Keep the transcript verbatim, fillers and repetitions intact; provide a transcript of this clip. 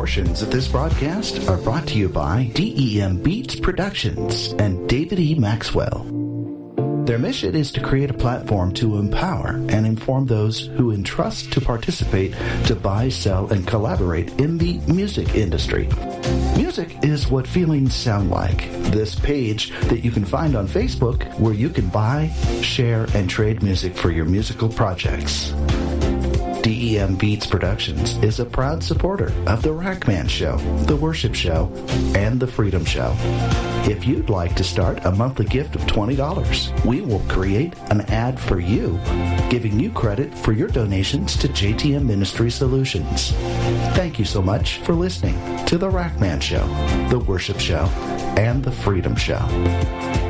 Portions of this broadcast are brought to you by D E M Beats Productions and David E. Maxwell. Their mission is to create a platform to empower and inform those who entrust to participate to buy, sell, and collaborate in the music industry. Music is what feelings sound like. This page that you can find on Facebook where you can buy, share, and trade music for your musical projects. D E M Beats Productions is a proud supporter of The Rackman Show, The Worship Show, and The Freedom Show. If you'd like to start a monthly gift of twenty dollars, we will create an ad for you, giving you credit for your donations to J T M Ministry Solutions. Thank you so much for listening to The Rackman Show, The Worship Show, and The Freedom Show.